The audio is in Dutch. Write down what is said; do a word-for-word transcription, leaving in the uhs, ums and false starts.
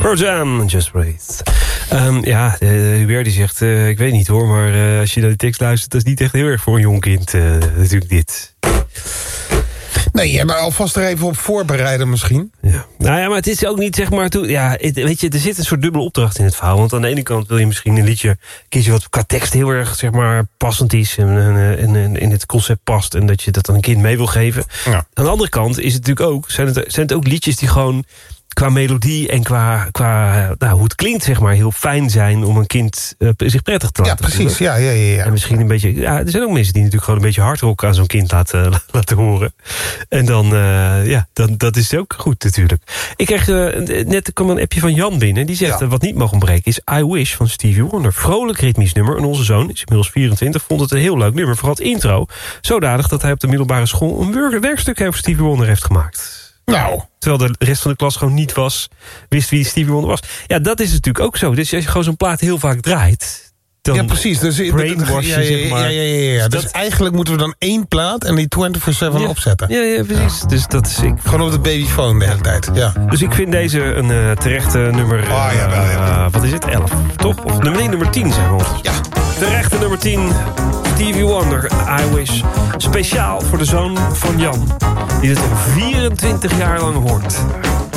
Pearl Jam, Just Breathe. Um, ja, uh, Hubert die zegt, uh, ik weet niet hoor, maar uh, als je naar die tekst luistert, dat is niet echt heel erg voor een jong kind, uh, natuurlijk dit. Nee, maar alvast er even op voorbereiden misschien. Ja. Nou ja, maar het is ook niet, zeg maar... Toe, ja, het, weet je, er zit een soort dubbele opdracht in het verhaal. Want aan de ene kant wil je misschien een liedje kiezen wat qua tekst heel erg, zeg maar, passend is. En, en, en in het concept past. En dat je dat aan een kind mee wil geven. Ja. Aan de andere kant is het natuurlijk ook, zijn het, zijn het ook liedjes die gewoon qua melodie en qua, qua nou, hoe het klinkt, zeg maar, heel fijn zijn om een kind uh, zich prettig te laten voelen. Ja, precies. Ja, ja, ja, ja. En misschien een beetje... Ja, er zijn ook mensen die natuurlijk gewoon een beetje hardrock aan zo'n kind laten, laten horen. En dan, uh, ja, dan, dat is ook goed natuurlijk. Ik kreeg uh, net kwam een appje van Jan binnen. Die zegt, ja. uh, wat niet mag ontbreken is I Wish van Stevie Wonder. Vrolijk ritmisch nummer. En onze zoon, is inmiddels vierentwintig, vond het een heel leuk nummer. Vooral het intro. Zodanig dat hij op de middelbare school een werkstuk over Stevie Wonder heeft gemaakt. Nou. Terwijl de rest van de klas gewoon niet was, wist wie Stevie Wonder was. Ja, dat is natuurlijk ook zo. Dus als je gewoon zo'n plaat heel vaak draait, dan ja, precies. Dus, brainwash ja, ja, zeg maar. Ja, ja, ja, ja. Dus dat, eigenlijk moeten we dan één plaat en die vierentwintig zeven ja, opzetten. Ja, ja, precies. Ja. Dus dat is, ik, gewoon op de babyfoon de hele tijd. Ja. Dus ik vind deze een uh, terechte nummer... Uh, oh, ja, wel, ja. Uh, wat is het? elf, toch? Of nee, nummer tien zijn we. Ja. Terechte nummer tien. Stevie Wonder, I Wish. Speciaal voor de zoon van Jan. Die het vierentwintig jaar lang hoort.